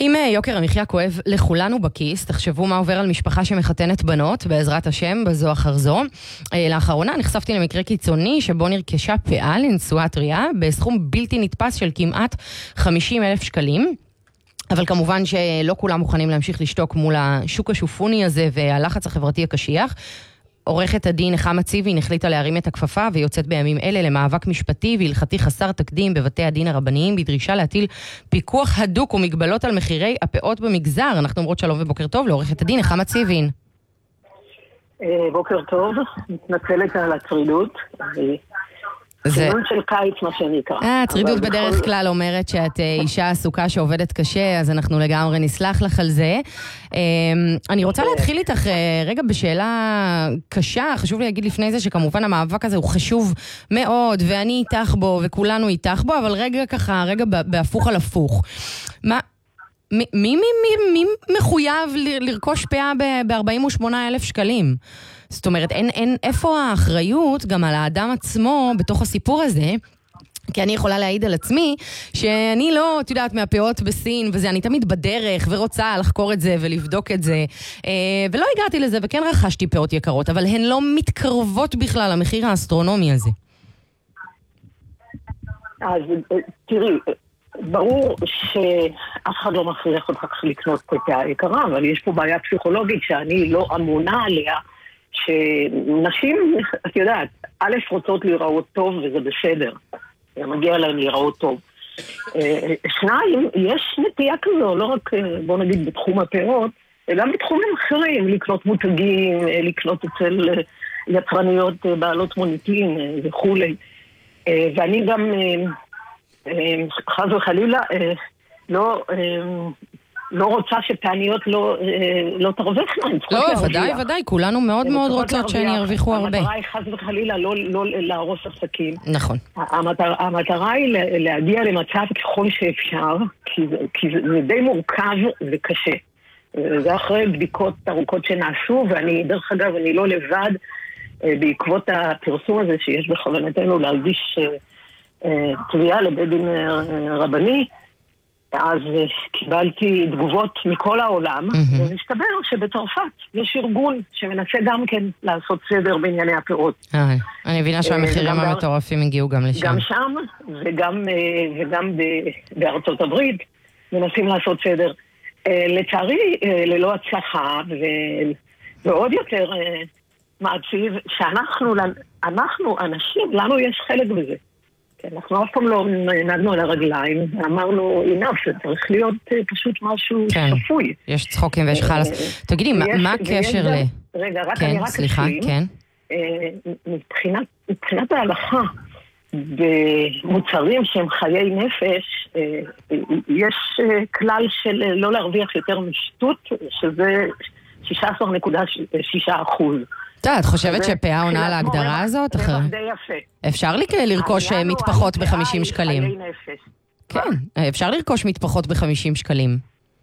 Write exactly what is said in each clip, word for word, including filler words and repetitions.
אם יוקר המחיה כואב לכולנו בכיס, תחשבו מה עובר על משפחה שמחתנת בנות, בעזרת השם, בזו אחר זו. לאחרונה נחשפתי למקרה קיצוני שבו נרכשה פאה לנשואה טריה, בסכום בלתי נתפס של כמעט חמישים אלף שקלים. אבל כמובן שלא כולם מוכנים להמשיך לשתוק מול השוק השופוני הזה והלחץ החברתי הקשיח. עורכת הדין נחמה ציווין החליטה להרים את הכפפה ויוצאת בימים אלה למאבק משפטי והלכתי חסר תקדים בבתי הדין הרבניים בדרישה להטיל פיקוח הדוק ומגבלות על מחירי הפאות במגזר. אנחנו אומרות שלום ובוקר טוב לעורכת הדין נחמה ציווין. בוקר טוב, מתנצלת על הצרידות. ציון של קיץ מה שנקרא. הצרידות בדרך כלל אומרת שאת אישה עסוקה שעובדת קשה, אז אנחנו לגמרי נסלח לך על זה. אני רוצה להתחיל איתך רגע בשאלה קשה, חשוב לי להגיד לפני זה שכמובן המאבק הזה הוא חשוב מאוד, ואני איתך בו וכולנו איתך בו, אבל רגע ככה, רגע בהפוך על הפוך. מה... מי, מי, מי, מי מחויב לרכוש פאה ב-ארבעים ושמונה אלף שקלים? זאת אומרת, אין, אין, איפה האחריות גם על האדם עצמו בתוך הסיפור הזה? כי אני יכולה להעיד על עצמי שאני לא, את יודעת, מהפאות בסין וזה, אני תמיד בדרך ורוצה לחקור את זה ולבדוק את זה, ולא הגעתי לזה וכן רכשתי פאות יקרות, אבל הן לא מתקרבות בכלל למחיר האסטרונומי הזה. אז תראי, ברור שאף אחד לא מכריח אותך לקנות פאה יקרה, אבל יש פה בעיה פסיכולוגית שאני לא אמונה עליה, שנשים, את יודעת, א' רוצות להיראות טוב וזה בסדר, מגיע להם להיראות טוב. שניים, יש נטייה כזו, לא רק בוא נגיד בתחום הפאות, גם בתחומים אחרים, לקנות מותגים, לקנות אצל יצרניות בעלות מוניטין וכולי. ואני גם חס וחלילה לא... לא רוצה שפעניות לא, לא תרווחנה. לא, ודאי, ודאי, כולנו מאוד מאוד רוצות שהן ירוויחו הרבה. המטרה היא חס וחלילה לא, לא להרוס עסקים. נכון. המטרה, המטרה היא להגיע למצב ככל שאפשר, כי, כי זה די מורכב וקשה. זה אחרי בדיקות ארוכות שנעשו, ואני, דרך אגב, אני לא לבד, בעקבות הפרסום הזה שיש בכוונתנו להגיש תביעה לבית דין רבני, אז קיבלתי תגובות מכל העולם, mm-hmm. ומסתבר שבצרפת יש ארגון שמנסה גם כן לעשות סדר בענייני הפירות. אה, אני מבינה שהמחירים המטורפים הגיעו גם לשם. גם שם, וגם, וגם בארצות הברית מנסים לעשות סדר. לצערי, ללא הצלחה, ועוד יותר מעציב, שאנחנו, אנחנו, אנשים, לנו יש חלק בזה. אנחנו אף פעם לא נעדנו על הרגליים, אמרנו, אינף, זה צריך להיות פשוט משהו שפוי. יש צחוקים ויש חלס. תגידי, מה הקשר ל... רגע, רק אני רק אשלים. מבחינת ההלכה, במוצרים שהם חיי נפש, יש כלל של לא להרוויח יותר משטות, שזה שישה עשר נקודה שישה אחוז. את חושבת שפאה עונה על ההגדרה הזאת? זה די יפה. אפשר לרכוש מטפחות ב-חמישים שקלים. כן, אפשר לרכוש מטפחות ב-חמישים שקלים.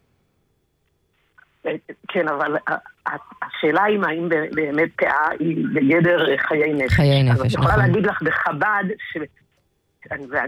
כן, אבל השאלה היא האם באמת פאה היא בגדר חיי נפש. חיי נפש, נכון. אני יכולה להגיד לך בחב"ד,